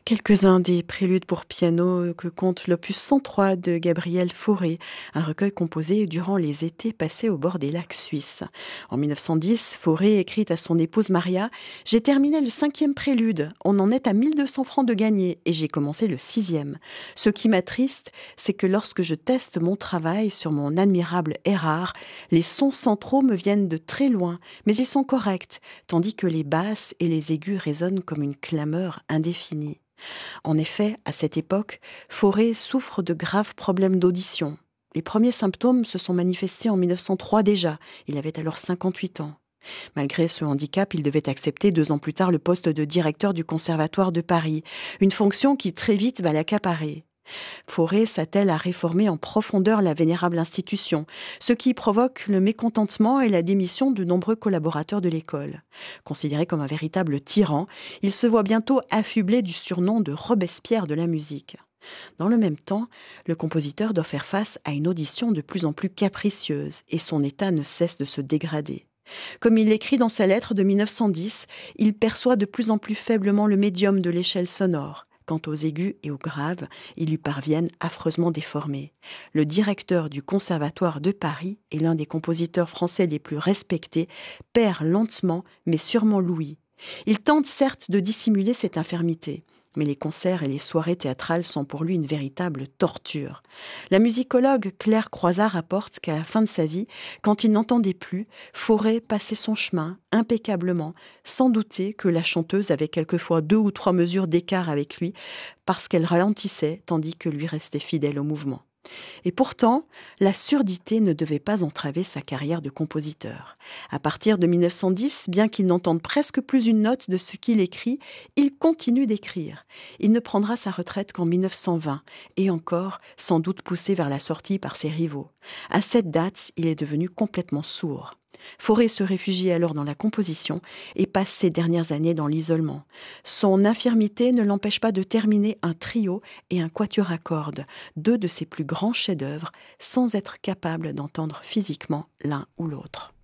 Quelques-uns des préludes pour piano que compte l'opus 103 de Gabriel Fauré, un recueil composé durant les étés passés au bord des lacs suisses. En 1910, Fauré écrit à son épouse Maria: «J'ai terminé le 5e prélude, on en est à 1200 francs de gagné et j'ai commencé le 6e. Ce qui m'attriste, c'est que lorsque je teste mon travail sur mon admirable Erard, les sons centraux me viennent de très loin, mais ils sont corrects, tandis que les basses et les aigus résonnent comme une clameur indéfinie.» En effet, à cette époque, Fauré souffre de graves problèmes d'audition. Les premiers symptômes se sont manifestés en 1903 déjà. Il avait alors 58 ans. Malgré ce handicap, il devait accepter 2 ans plus tard le poste de directeur du Conservatoire de Paris, une fonction qui très vite va l'accaparer. Fauré s'attelle à réformer en profondeur la vénérable institution, ce qui provoque le mécontentement et la démission de nombreux collaborateurs de l'école. Considéré comme un véritable tyran, il se voit bientôt affublé du surnom de Robespierre de la musique. Dans le même temps, le compositeur doit faire face à une audition de plus en plus capricieuse et son état ne cesse de se dégrader. Comme il l'écrit dans sa lettre de 1910, il perçoit de plus en plus faiblement le médium de l'échelle sonore. Quant aux aigus et aux graves, ils lui parviennent affreusement déformés. Le directeur du Conservatoire de Paris et l'un des compositeurs français les plus respectés perd lentement mais sûrement l'ouïe. Il tente certes de dissimuler cette infirmité, mais les concerts et les soirées théâtrales sont pour lui une véritable torture. La musicologue Claire Croizat rapporte qu'à la fin de sa vie, quand il n'entendait plus, Fauré passait son chemin impeccablement, sans douter que la chanteuse avait quelquefois 2 ou 3 mesures d'écart avec lui, parce qu'elle ralentissait tandis que lui restait fidèle au mouvement. Et pourtant, la surdité ne devait pas entraver sa carrière de compositeur. À partir de 1910, bien qu'il n'entende presque plus une note de ce qu'il écrit, il continue d'écrire. Il ne prendra sa retraite qu'en 1920, et encore, sans doute poussé vers la sortie par ses rivaux. À cette date, il est devenu complètement sourd. Fauré se réfugie alors dans la composition et passe ses dernières années dans l'isolement. Son infirmité ne l'empêche pas de terminer un trio et un quatuor à cordes, 2 de ses plus grands chefs-d'œuvre, sans être capable d'entendre physiquement l'un ou l'autre.